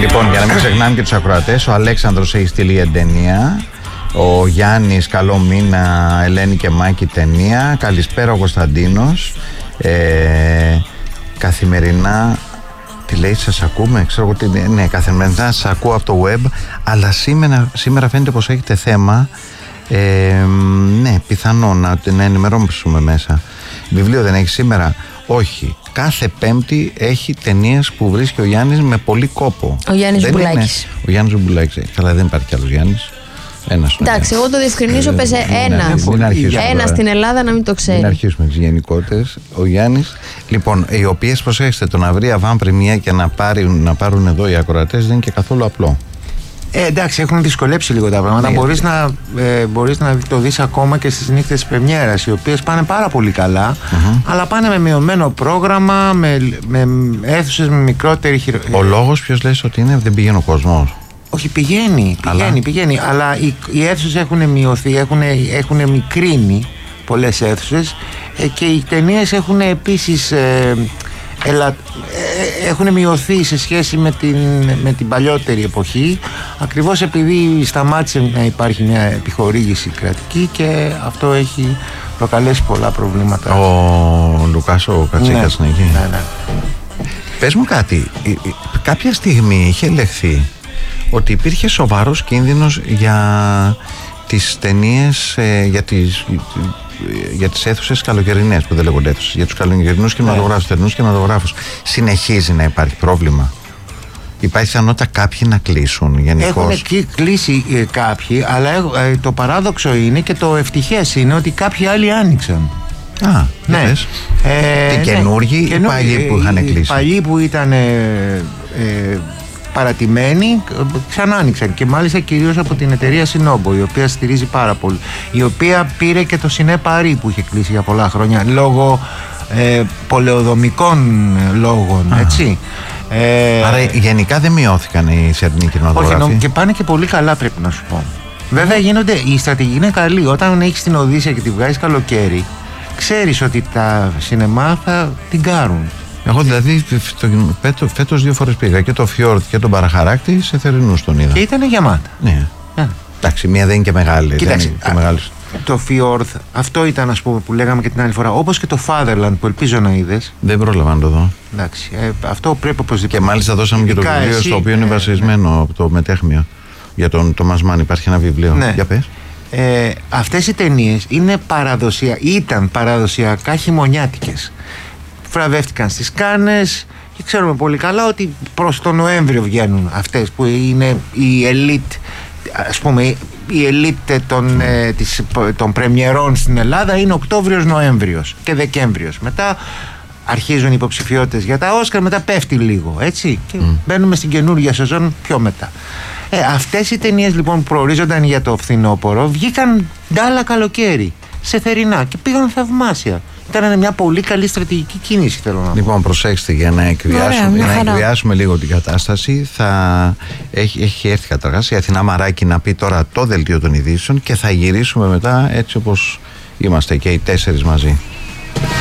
Λοιπόν, για να μην ξεχνάμε και τους ακροατές, ο Αλέξανδρος έχει στείλει ταινία. Ο Γιάννης, καλό μήνα, Ελένη και Μάκη, ταινία. Καλησπέρα ο Κωνσταντίνος. Καθημερινά, τι λέει, σας ακούμε, ξέρω τι, ναι, καθημερινά σας ακούω από το web, αλλά σήμερα φαίνεται πως έχετε θέμα. Ναι, πιθανό να ενημερώσουμε μέσα. Βιβλίο δεν έχει σήμερα? Όχι. Κάθε Πέμπτη έχει ταινίες που βρίσκει ο Γιάννης με πολύ κόπο. Ο Γιάννης Μπουλάκης. Ο Γιάννης Μπουλάκης. Καλά, δεν υπάρχει κι άλλος Γιάννης. Εντάξει, εγώ το διευκρινίσω, πες ένα στην Ελλάδα, να μην το ξέρει. Μην αρχίσουμε τις γενικότητες. Ο Γιάννης. Λοιπόν, οι οποίες, προσέξτε, το να βρει avant premiere και να πάρουν εδώ οι ακροατές δεν είναι και καθόλου απλό. Εντάξει, έχουν δυσκολέψει λίγο τα πράγματα. Μπορείς να το δεις ακόμα και στις νύχτες της πρεμιέρας, οι οποίες πάνε πάρα πολύ καλά, αλλά πάνε με μειωμένο πρόγραμμα, με αίθουσες με μικρότερη Ο λόγος ποιος λες ότι είναι, δεν πηγαίνει ο κόσμος? Όχι, πηγαίνει, αλλά οι αίθουσες έχουν μειωθεί, έχουν μικρύνει πολλές αίθουσες, και οι ταινίες έχουν επίσης έχουν μειωθεί σε σχέση με την παλιότερη εποχή, ακριβώς επειδή σταμάτησε να υπάρχει μια επιχορήγηση κρατική και αυτό έχει προκαλέσει πολλά προβλήματα. Ο Λουκάς ο Κατσίκας είναι εκεί. Ναι. Πες μου κάτι, κάποια στιγμή είχε ελεγχθεί ότι υπήρχε σοβαρός κίνδυνος για τις ταινίες, για τις αίθουσες καλοκαιρινές, που δεν λέγονται αίθουσες, για τους καλοκαιρινούς κινηματογράφους, θερινούς κινηματογράφους. Συνεχίζει να υπάρχει πρόβλημα? Υπάρχει πιθανότητα κάποιοι να κλείσουν γενικώς? Έχουν κλείσει κάποιοι, αλλά το παράδοξο είναι και το ευτυχές είναι ότι κάποιοι άλλοι άνοιξαν. Ναι. Τι καινούργοι ή παλιοί που είχαν κλείσει? Παλιοί που ήταν παρατημένοι ξανά άνοιξαν, και μάλιστα κυρίως από την εταιρεία Σινόμπο, η οποία στηρίζει πάρα πολύ, η οποία πήρε και το Σινέ Παρί που είχε κλείσει για πολλά χρόνια λόγω πολεοδομικών λόγων, έτσι. Άρα γενικά δεν μειώθηκαν οι θερινοί κινηματογράφοι? Όχι, και πάνε και πολύ καλά, πρέπει να σου πω. Βέβαια η στρατηγική είναι καλή. Όταν έχεις την Οδύσσεια και τη βγάζεις καλοκαίρι, ξέρεις ότι τα σινεμά θα την κάρουν. Εγώ δηλαδή φέτος 2 φορές πήγα, και το Φιόρτ και τον Παραχαράκτη, σε θερινούς τον είδα. Και ήταν γεμάτα. Ναι. Εντάξει, μία δεν είναι και μεγάλη. Κοίταξε, το Φιόρτ, αυτό ήταν, ας πούμε, που λέγαμε και την άλλη φορά, όπως και το Fatherland που ελπίζω να είδες. Δεν πρόλαβα να το δω. Εντάξει, αυτό πρέπει οπωσδήποτε. Και μάλιστα δώσαμε και το βιβλίο, στο οποίο είναι βασισμένο από το μετέχμιο. Για τον Τόμας Μαν υπάρχει ένα βιβλίο. Ναι. Για πες. Αυτές οι ταινίες ήταν παραδοσιακά χειμωνιάτικες. Φραβεύτηκαν στις Κάνες και ξέρουμε πολύ καλά ότι προς τον Νοέμβριο βγαίνουν αυτές που είναι η ελίτ, ας πούμε, η ελίτ των πρεμιερών στην Ελλάδα είναι Οκτώβριος, Νοέμβριος και Δεκέμβριος. Μετά αρχίζουν οι υποψηφιότητες για τα Όσκαρ, μετά πέφτει λίγο, έτσι, και μπαίνουμε στην καινούργια σεζόν πιο μετά. Αυτές οι ταινίες λοιπόν που προορίζονταν για το φθινόπωρο βγήκαν ντάλα καλοκαίρι σε θερινά και πήγαν θαυμάσια. Ήταν μια πολύ καλή στρατηγική κίνηση, θέλω να πω. Λοιπόν, προσέξτε, για να εκβιάσουμε λίγο την κατάσταση, έχει έρθει καταρχάς η Αθηνά Μαράκη να πει τώρα το δελτίο των ειδήσεων και θα γυρίσουμε μετά έτσι όπως είμαστε και οι 4 μαζί.